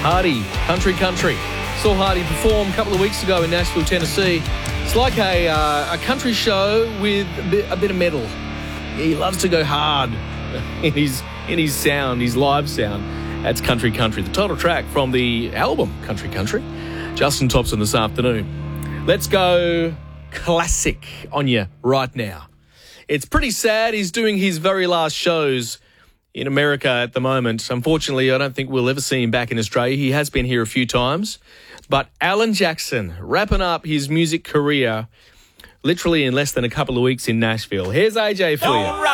Hardy, Country. Saw Hardy perform a couple of weeks ago in Nashville, Tennessee. It's like a country show with a bit of metal. He loves to go hard in his sound, his live sound. That's Country, the title track from the album Country. Justin Thompson this afternoon. Let's go classic on you right now. It's pretty sad. He's doing his very last shows in America at the moment. Unfortunately, I don't think we'll ever see him back in Australia. He has been here a few times. But Alan Jackson wrapping up his music career literally in less than a couple of weeks in Nashville. Here's AJ for you.